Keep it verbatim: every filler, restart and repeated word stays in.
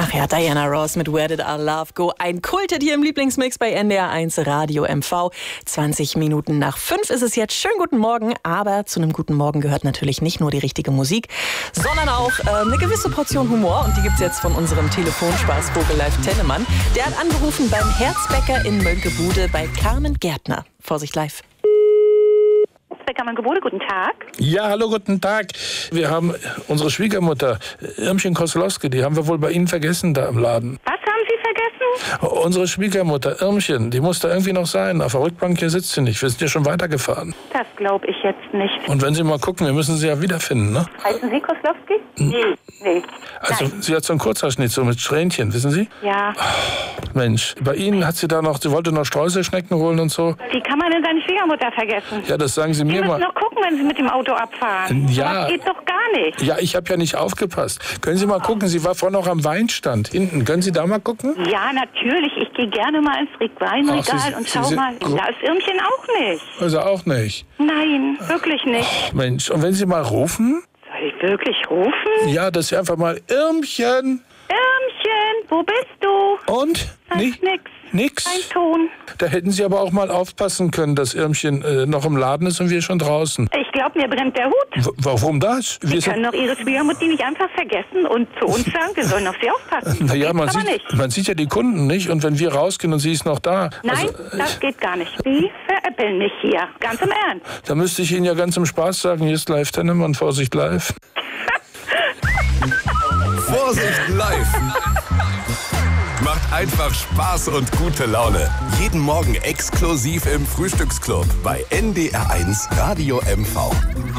Ach ja, Diana Ross mit Where Did Our Love Go? Ein Kulthit hier im Lieblingsmix bei N D R eins Radio M V. zwanzig Minuten nach fünf ist es jetzt. Schönen guten Morgen. Aber zu einem guten Morgen gehört natürlich nicht nur die richtige Musik, sondern auch äh, eine gewisse Portion Humor. Und die gibt's jetzt von unserem Telefonspaßvogel Live Tennemann. Der hat angerufen beim Herzbäcker in Mönckebude bei Carmen Gärtner. Vorsicht live. Mönckebude, guten Tag. Ja, hallo, guten Tag. Wir haben unsere Schwiegermutter, Irmchen Koslowski, die haben wir wohl bei Ihnen vergessen da im Laden. Was haben Sie vergessen? Unsere Schwiegermutter, Irmchen, die muss da irgendwie noch sein. Auf der Rückbank hier sitzt sie nicht. Wir sind ja schon weitergefahren. Das glaube ich jetzt nicht. Und wenn Sie mal gucken, wir müssen sie ja wiederfinden, ne? Heißen Sie Koslowski? Hm. Nee, nee. Also, Nein. sie hat so einen Kurzhaarschnitt, so mit Strähnchen, wissen Sie? Ja. Oh, Mensch, bei Ihnen hat sie da noch, sie wollte noch Streuselschnecken holen und so. Wie kann man denn seine Schwiegermutter vergessen? Ja, das sagen Sie Sie mir müssen mal. noch gucken, wenn Sie mit dem Auto abfahren. Ja. Das geht doch gar nicht. Ja, ich habe ja nicht aufgepasst. Können Sie mal gucken, sie war vorhin noch am Weinstand hinten. Können Sie da mal gucken? Ja, natürlich. Ich gehe gerne mal ins Weinregal Ach, Sie- und Sie schau sind mal. gro- Da ist Irmchen auch nicht. Also auch nicht. Nein, wirklich nicht. Mensch, und wenn Sie mal rufen? Soll ich wirklich rufen? Ja, dass Sie einfach mal Irmchen Irmchen, wo bist du? und? Da Nee, ist nix. nix? Kein Ton. Da hätten Sie aber auch mal aufpassen können, dass Irmchen äh, noch im Laden ist und wir schon draußen. Ich glaube, mir brennt der Hut. W warum das? Sie Wir können doch Ihre Schwiegermutter nicht einfach vergessen und zu uns sagen, wir sollen auf sie aufpassen. naja, Das man geht aber sieht, nicht. man sieht ja die Kunden nicht und wenn wir rausgehen und sie ist noch da, Nein, also, das geht gar nicht. Sie veräppeln mich hier. Ganz im Ernst. da müsste ich Ihnen ja ganz im Spaß sagen, hier ist Live Tennemann, Vorsicht live. Vorsicht live! Macht einfach Spaß und gute Laune. Jeden Morgen exklusiv im Frühstücksclub bei N D R eins Radio M V.